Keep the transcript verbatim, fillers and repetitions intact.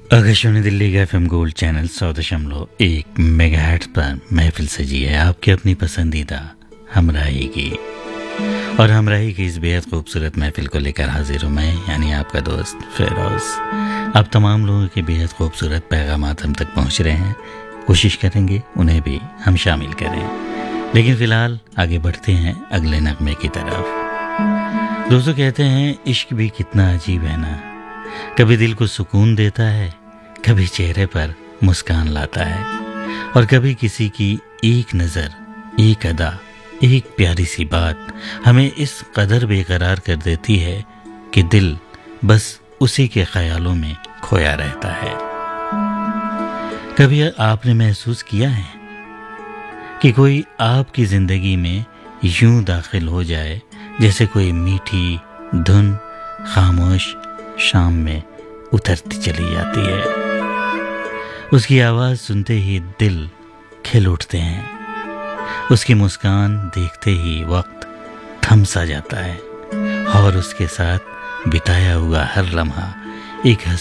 आकाशवाणी दिल्ली का FM gold channel सौ दशमलव एक मेगाहर्ट्ज पर महफिल सजी है आपकी अपनी पसंदीदा हमराही की। और हमराही की इस बेहद खूबसूरत महफिल को लेकर हाजिर हूँ मैं, यानी आपका दोस्त फिरोज। अब तमाम लोगों के बेहद खूबसूरत पैगामात हम तक पहुँच रहे हैं, कोशिश करेंगे उन्हें भी हम शामिल करें। लेकिन फ़िलहाल आगे बढ़ते हैं अगले नगमे की तरफ। दोस्तों कहते हैं इश्क भी कितना अजीब है ना, कभी दिल को सुकून देता है, कभी चेहरे पर मुस्कान लाता है, और कभी किसी की एक नज़र, एक अदा, एक प्यारी सी बात हमें इस कदर बेकरार कर देती है कि दिल बस उसी के ख्यालों में खोया रहता है। कभी आपने महसूस किया है कि कोई आपकी ज़िंदगी में यूं दाखिल हो जाए जैसे कोई मीठी धुन खामोश शाम में उतरती चली जाती है। उसकी आवाज़ सुनते ही दिल खिल उठते हैं, उसकी मुस्कान देखते ही वक्त थम सा जाता है, और उसके साथ बिताया हुआ हर लम्हा एक